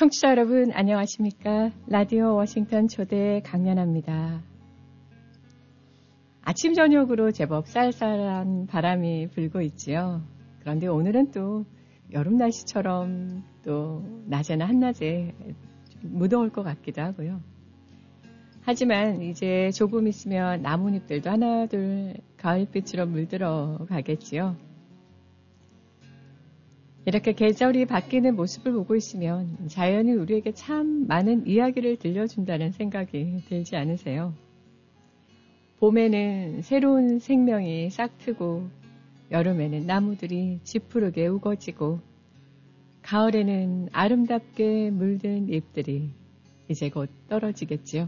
청취자 여러분 안녕하십니까? 라디오 워싱턴 초대 강연합니다. 아침 저녁으로 제법 쌀쌀한 바람이 불고 있지요. 그런데 오늘은 또 여름 날씨처럼 또 낮에는 한낮에 무더울 것 같기도 하고요. 하지만 이제 조금 있으면 나뭇잎들도 하나둘 가을빛으로 물들어 가겠지요. 이렇게 계절이 바뀌는 모습을 보고 있으면 자연이 우리에게 참 많은 이야기를 들려준다는 생각이 들지 않으세요? 봄에는 새로운 생명이 싹트고 여름에는 나무들이 지푸르게 우거지고 가을에는 아름답게 물든 잎들이 이제 곧 떨어지겠지요.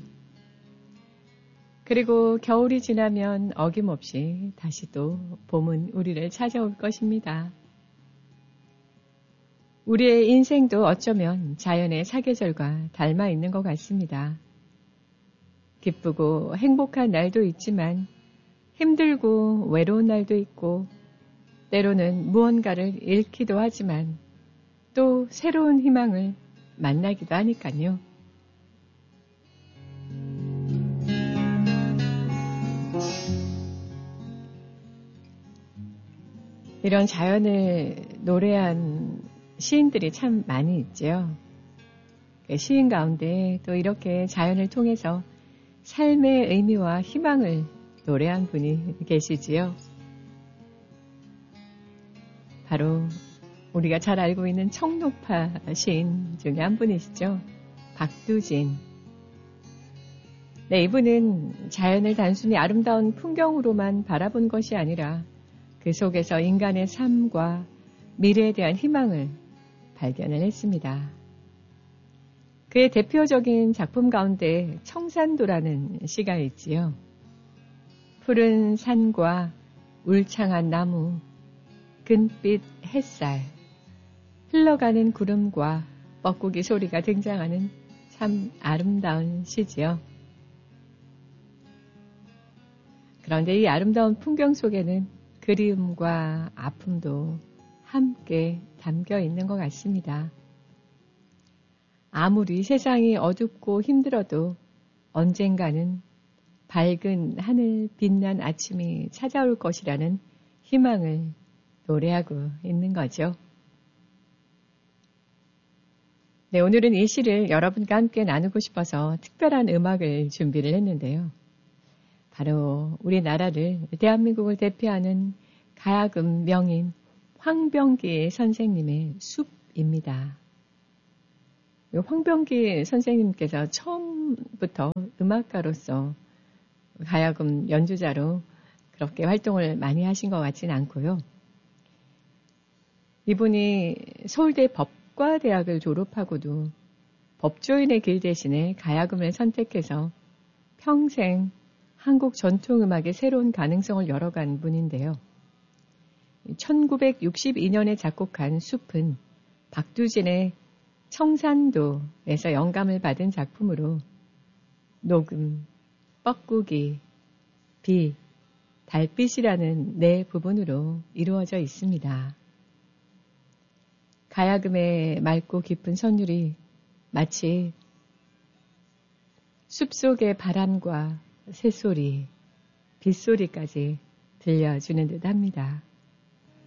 그리고 겨울이 지나면 어김없이 다시 또 봄은 우리를 찾아올 것입니다. 우리의 인생도 어쩌면 자연의 사계절과 닮아 있는 것 같습니다. 기쁘고 행복한 날도 있지만 힘들고 외로운 날도 있고 때로는 무언가를 잃기도 하지만 또 새로운 희망을 만나기도 하니까요. 이런 자연을 노래한 시인들이 참 많이 있죠. 시인 가운데 또 이렇게 자연을 통해서 삶의 의미와 희망을 노래한 분이 계시지요. 바로 우리가 잘 알고 있는 청록파 시인 중에 한 분이시죠. 박두진. 네, 이분은 자연을 단순히 아름다운 풍경으로만 바라본 것이 아니라 그 속에서 인간의 삶과 미래에 대한 희망을 발견을 했습니다. 그의 대표적인 작품 가운데 청산도라는 시가 있지요. 푸른 산과 울창한 나무, 근빛 햇살, 흘러가는 구름과 뻐꾸기 소리가 등장하는 참 아름다운 시지요. 그런데 이 아름다운 풍경 속에는 그리움과 아픔도 함께 담겨 있는 것 같습니다. 아무리 세상이 어둡고 힘들어도 언젠가는 밝은 하늘 빛난 아침이 찾아올 것이라는 희망을 노래하고 있는 거죠. 네, 오늘은 이 시를 여러분과 함께 나누고 싶어서 특별한 음악을 준비를 했는데요. 바로 우리나라를, 대한민국을 대표하는 가야금 명인 황병기 선생님의 숲입니다. 황병기 선생님께서 처음부터 음악가로서 가야금 연주자로 그렇게 활동을 많이 하신 것 같지는 않고요. 이분이 서울대 법과대학을 졸업하고도 법조인의 길 대신에 가야금을 선택해서 평생 한국 전통음악의 새로운 가능성을 열어간 분인데요. 1962년에 작곡한 숲은 박두진의 청산도에서 영감을 받은 작품으로 녹음, 뻐꾸기, 비, 달빛이라는 네 부분으로 이루어져 있습니다. 가야금의 맑고 깊은 선율이 마치 숲속의 바람과 새소리, 빗소리까지 들려주는 듯 합니다.